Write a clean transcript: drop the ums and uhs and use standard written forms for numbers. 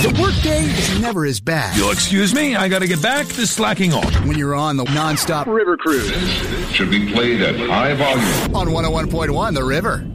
The workday is never as bad. You'll excuse me, I gotta get back to slacking off. When you're on the non-stop river cruise. Should be played at high volume. On 101.1 The River.